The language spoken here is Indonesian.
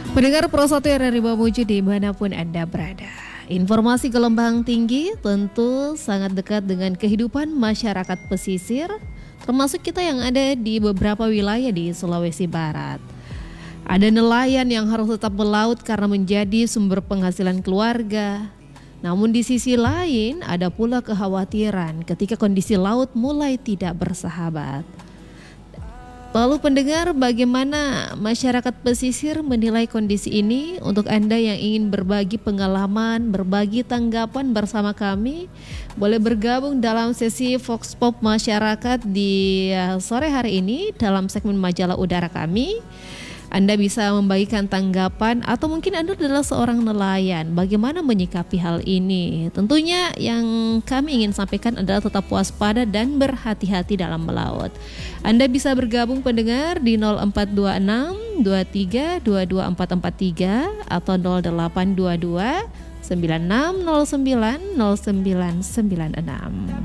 Pendengar Pro 1 RRI Mamuju dimanapun Anda berada. Informasi gelombang tinggi tentu sangat dekat dengan kehidupan masyarakat pesisir, termasuk kita yang ada di beberapa wilayah di Sulawesi Barat. Ada nelayan yang harus tetap melaut karena menjadi sumber penghasilan keluarga. Namun di sisi lain ada pula kekhawatiran ketika kondisi laut mulai tidak bersahabat. Lalu pendengar, bagaimana masyarakat pesisir menilai kondisi ini? Untuk Anda yang ingin berbagi pengalaman, berbagi tanggapan bersama kami, boleh bergabung dalam sesi Vox Pop Masyarakat di sore hari ini dalam segmen Majalah Udara kami. Anda bisa membagikan tanggapan atau mungkin Anda adalah seorang nelayan. Bagaimana menyikapi hal ini? Tentunya yang kami ingin sampaikan adalah tetap waspada dan berhati-hati dalam melaut. Anda bisa bergabung pendengar di 0426 23 22443 atau 0822 9609 0996.